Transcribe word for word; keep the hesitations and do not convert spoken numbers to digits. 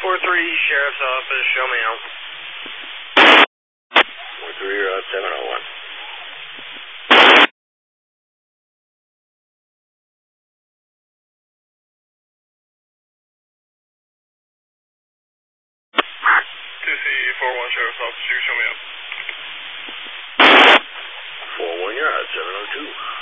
four three, Sheriff's Office, show me out. four three, Route seven oh one. two C four one, Sheriff's Office, you show me out. four one, you're out seven oh two.